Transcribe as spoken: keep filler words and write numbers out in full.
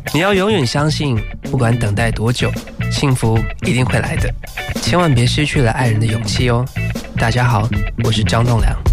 你要永远相信，不管等待多久，幸福一定会来的。千万别失去了爱人的勇气哦。大家好，我是张栋梁。